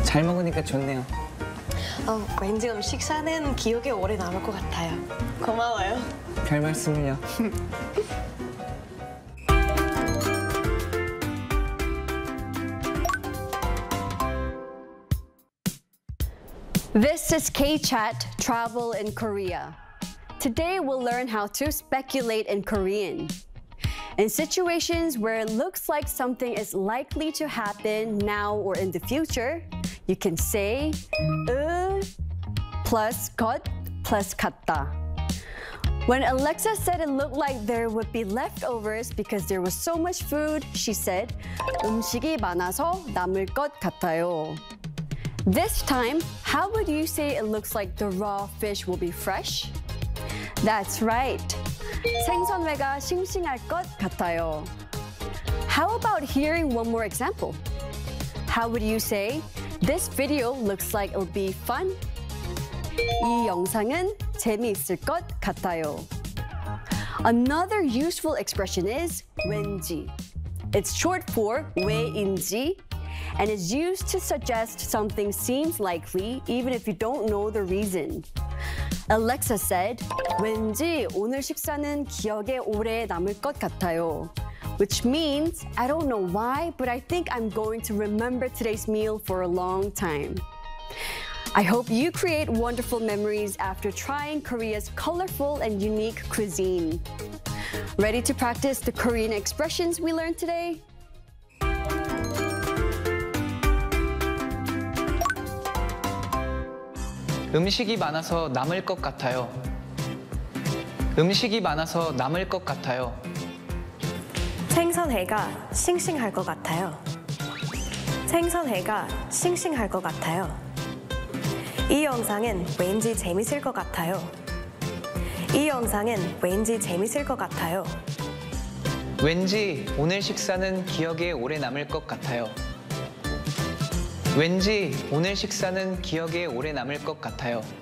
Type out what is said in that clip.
잘 먹으니까 좋네요. 왠지 식사는 기억에 오래 남을 것 같아요. 고마워요. 별 말씀을요. This is K-Chat Travel in Korea. Today we'll learn how to speculate in Korean. In situations where it looks like something is likely to happen now or in the future, you can say plus 것 plus 같다. When Alexa said it looked like there would be leftovers because there was so much food, she said, 음식이 많아서 남을 것 같아요. This time, how would you say it looks like the raw fish will be fresh? That's right. 생선회가 싱싱할 것 같아요. How about hearing one more example? How would you say, this video looks like it'll be fun? 이 영상은 재미있을 것 같아요. Another useful expression is 왠지. It's short for 왜인지 and is used to suggest something seems likely even if you don't know the reason. Alexa said, 왠지 오늘 식사는 기억에 오래 남을 것 같아요. Which means, I don't know why, but I think I'm going to remember today's meal for a long time. I hope you create wonderful memories after trying Korea's colorful and unique cuisine. Ready to practice the Korean expressions we learned today? 음식이 많아서 남을 것 같아요. 음식이 많아서 남을 것 같아요. 생선회가 싱싱할 것 같아요. 생선회가 싱싱할 것 같아요. 이 영상은 왠지 재밌을 것 같아요. 이 영상은 왠지 재밌을 것 같아요. 왠지 오늘 식사는 기억에 오래 남을 것 같아요. 왠지 오늘 식사는 기억에 오래 남을 것 같아요.